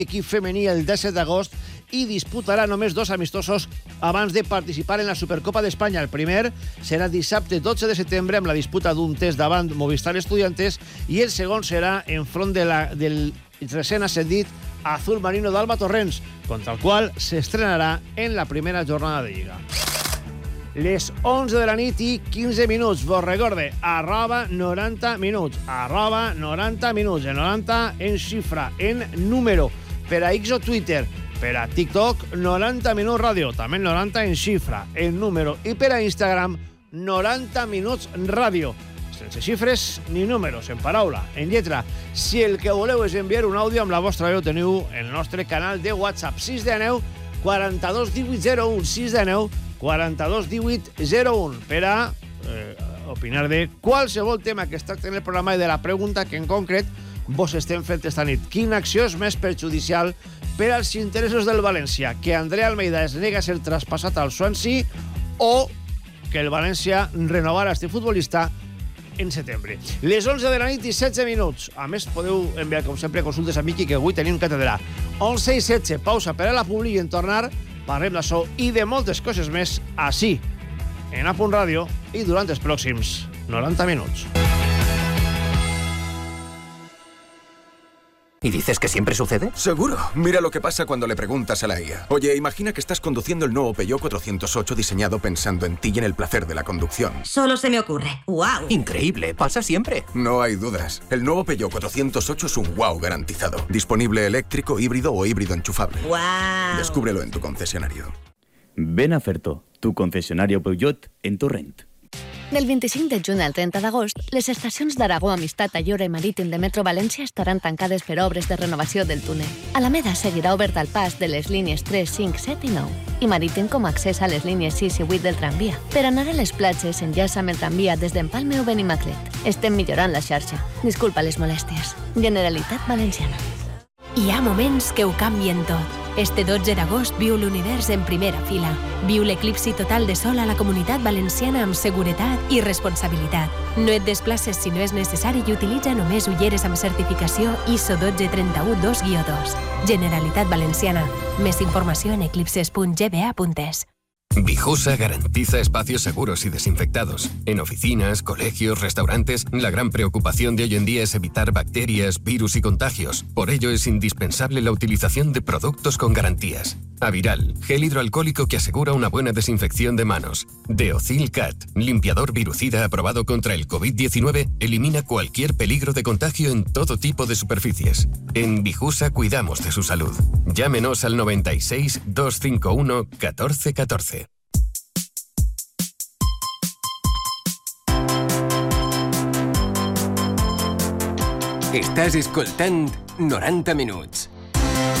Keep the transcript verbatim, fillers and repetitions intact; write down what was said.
equip femení el disset d'agost i disputarà només dos amistosos abans de participar en la Supercopa d'Espanya. El primer serà dissabte dotze de setembre amb la disputa d'un test davant Movistar Estudiantes i el segon serà enfront de la, del recent ascendit Azul Marino d'Alba Torrents, contra el qual s'estrenarà en la primera jornada de Lliga. Les onze de la nit i quinze minuts. Vos recorde, arroba noranta minuts. Arroba noranta minuts. En noranta en xifra, en número. Per a X o Twitter, per a TikTok, noranta minuts ràdio. També noranta en xifra, en número. I per a Instagram, noranta minuts ràdio. Sense xifres ni números, en paraula, en lletra. Si el que voleu és enviar un àudio amb la vostra veu, teniu el nostre canal de WhatsApp. sis de nou, quaranta-dos, divuit, zero u. sis de nou, quaranta-dos, divuit, zero u. Per a eh, opinar de qualsevol tema que es tracta en el programa i de la pregunta que en concret vos estem fent esta nit. Quina acció és més perjudicial per als interessos del València? Que André Almeida es nega a ser traspassat al Swansea o que el València renovara este futbolista en setembre. Les onze de la nit i setze minuts. A més, podeu enviar, com sempre, consultes a Miqui, que avui tenim càtedra. onze i setze, pausa per a la publi i en tornar parlem d'això i de moltes coses més així, en A Punt Ràdio i durant els pròxims noranta minuts. ¿Y dices que siempre sucede? Seguro. Mira lo que pasa cuando le preguntas a la I A. Oye, imagina que estás conduciendo el nuevo Peugeot cuatrocientos ocho diseñado pensando en ti y en el placer de la conducción. Solo se me ocurre. ¡Wow! Increíble, pasa siempre. No hay dudas. El nuevo Peugeot cuatrocientos ocho es un wow garantizado. Disponible eléctrico, híbrido o híbrido enchufable. ¡Wow! Descúbrelo en tu concesionario. Ven a Ferto, tu concesionario Peugeot en Torrent. Del vint-i-cinc de juny al trenta d'agost, les estacions d'Aragó, Amistat, Ayora i Marítim de Metro València estaran tancades per obres de renovació del túnel. Alameda seguirà obert al pas de les línies tres, cinc, set i nou i Marítim com a accés a les línies sis i vuit del tramvia. Per anar a les platges, enllaça amb el tramvia des d'Empalme o Benimaclet. Estem millorant la xarxa. Disculpa les molèsties. Generalitat Valenciana. Hi ha moments que ho canvien tot. Este dotze d'agost viu l'univers en primera fila. Viu l'eclipsi total de sol a la Comunitat Valenciana amb seguretat i responsabilitat. No et desplaces si no és necessari i utilitza només ulleres amb certificació I S O un dos tres u dos guió dos. Generalitat Valenciana. Més informació en eclipses punt g b a punt es. Vijusa garantiza espacios seguros y desinfectados. En oficinas, colegios, restaurantes, la gran preocupación de hoy en día es evitar bacterias, virus y contagios. Por ello es indispensable la utilización de productos con garantías. Aviral, gel hidroalcohólico que asegura una buena desinfección de manos. Deocil Cat, limpiador virucida aprobado contra el covid diecinueve, elimina cualquier peligro de contagio en todo tipo de superficies. En Vijusa cuidamos de su salud. Llámenos al noventa y seis, doscientos cincuenta y uno, catorce catorce. Estàs escoltant noranta minuts.